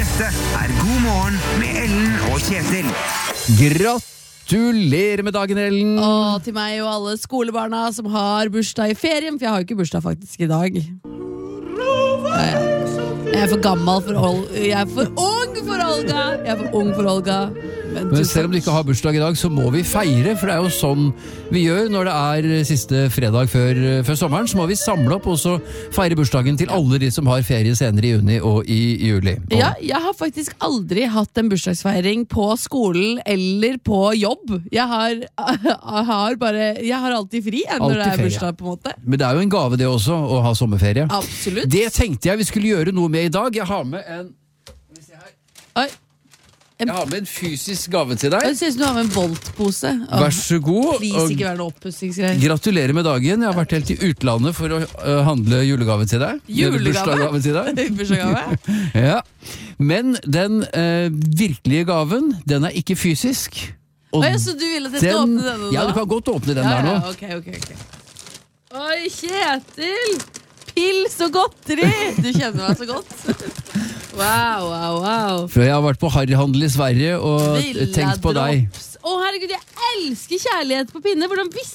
Dette God morgen med Ellen og Kjetil. Gratulerer med dagen, Ellen. Og til meg og alle skolebarna som har bursdag i ferien, for jeg har jo ikke bursdag faktisk i dag. Jeg er for gammel for Olga. Jeg er for ung for Olga. Jeg er for ung for Olga. Men selv om du ikke har bursdag i dag, så må vi feire, for det er jo sånn vi gjør når det er siste fredag før sommeren. Så må vi samle opp og så feire bursdagen til alle de som har ferie senere i juni og i juli. Ja, jeg har faktisk aldri hatt en bursdagsfeiring på skolen eller på jobb. Jeg har alltid fri når det er bursdag, på en måte. Men det er jo en gave det også, å ha sommerferie. Absolutt. Det tenkte jeg vi skulle gjøre noe med i dag. Jeg har med en... Oi. Jeg har med en fysisk gave til deg. Det ser ut som du har med en Volt-pose. Vær så god. Please, ikke være noe oppussingsgreier. Gratulerer med dagen. Jeg har vært helt i utlandet for å handle julegave til deg. Julegave til deg. Bursdagsgave? Ja. Men den virkelige gaven, den er ikke fysisk. Så du vil at jeg skal åpne denne nå? Ja, du kan godt åpne den der nå. Ok. Oi, Kjetil! Pils og godteri! Du kjenner meg så godt. Wow. For jeg har vært på harryhandel i Sverige og tenkt på deg. Å herregud, jeg elsker kjærlighet på pinne. Hvordan visste